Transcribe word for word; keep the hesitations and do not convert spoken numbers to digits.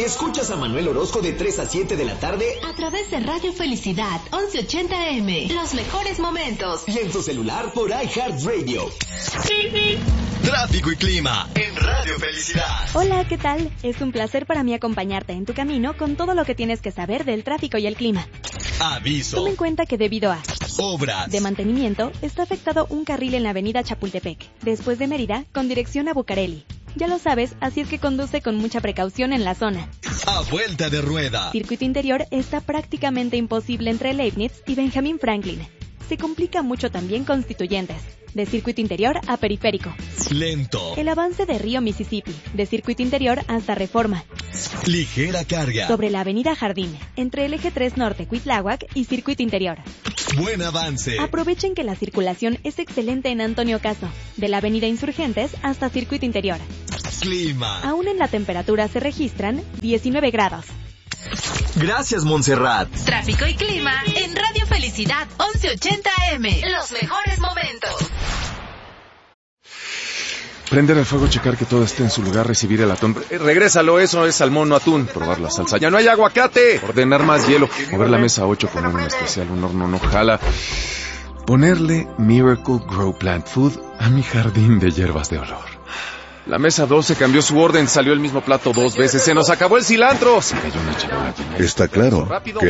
Escuchas a Manuel Orozco de tres a siete de la tarde a través de Radio Felicidad once ochenta eme. Los mejores momentos. Y en tu celular por iHeartRadio. Tráfico y clima en Radio Felicidad. Hola, ¿qué tal? Es un placer para mí acompañarte en tu camino con todo lo que tienes que saber del tráfico y el clima. Aviso. Toma en cuenta que debido a obras de mantenimiento está afectado un carril en la avenida Chapultepec, después de Mérida, con dirección a Bucareli. Ya lo sabes, así es que conduce con mucha precaución en la zona. A vuelta de rueda. Circuito interior está prácticamente imposible entre Leibniz y Benjamin Franklin. Se complica mucho también Constituyentes. De circuito interior a periférico. Lento. El avance de Río Mississippi, de circuito interior hasta Reforma. Ligera carga. Sobre la avenida Jardín, entre el eje tres Norte Cuitláhuac y circuito interior. Buen avance. Aprovechen que la circulación es excelente en Antonio Caso, de la avenida Insurgentes hasta circuito interior. Clima. Aún en la temperatura se registran diecinueve grados. Gracias, Montserrat. Tráfico y clima en Radio Felicidad once ochenta eme. Los mejores momentos. Prender el fuego, checar que todo esté en su lugar, recibir el atún. Eh, regrésalo, eso es salmón, no atún. Probar la salsa. ¡Ya no hay aguacate! Ordenar más hielo. Mover la mesa ocho, poner un especial, un horno no jala. Ponerle Miracle Grow Plant Food a mi jardín de hierbas de olor. La mesa doce cambió su orden, salió el mismo plato dos veces. ¡Se nos acabó el cilantro! Se cayó una charola. Está claro que